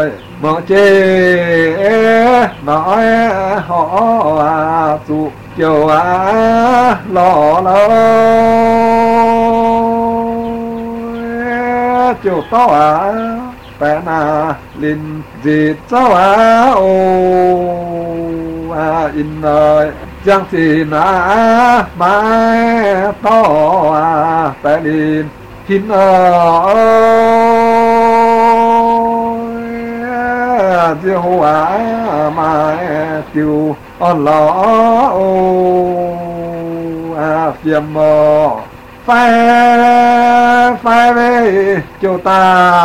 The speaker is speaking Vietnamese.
ơi mở chê nói họ tụ chiều lò lỡ chiều to bé na linh gì cháu ô in ơi giang thì na mai to bé linh hin ơi chiều mai chiều lò phiền mò phai phai về chiều ta